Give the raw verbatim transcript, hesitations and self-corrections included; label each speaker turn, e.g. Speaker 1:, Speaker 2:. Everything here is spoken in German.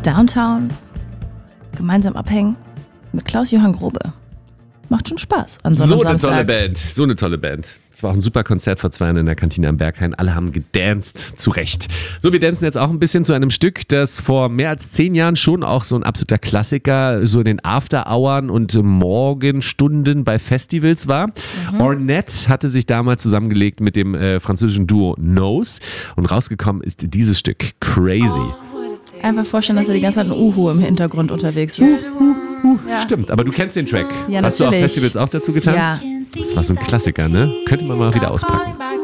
Speaker 1: Downtown, gemeinsam abhängen mit Klaus-Johann Grobe. Macht schon Spaß an so einem
Speaker 2: So eine
Speaker 1: Samstag.
Speaker 2: tolle Band, so eine tolle Band. Es war auch ein super Konzert vor zwei Jahren in der Kantine am Berghain. Alle haben gedanced, zu Recht. So, wir dancen jetzt auch ein bisschen zu einem Stück, das vor mehr als zehn Jahren schon auch so ein absoluter Klassiker, so in den After-Hours und Morgenstunden bei Festivals war. Mhm. Ornette hatte sich damals zusammengelegt mit dem äh, französischen Duo Nose und rausgekommen ist dieses Stück, Crazy.
Speaker 1: Einfach vorstellen, dass er die ganze Zeit ein Uhu im Hintergrund unterwegs ist.
Speaker 2: Uh, ja. Stimmt, aber du kennst den Track.
Speaker 1: Ja,
Speaker 2: Hast du auf
Speaker 1: natürlich.
Speaker 2: Festivals auch dazu getanzt?
Speaker 1: Ja.
Speaker 2: Das war so ein Klassiker, ne? Könnte man mal wieder auspacken.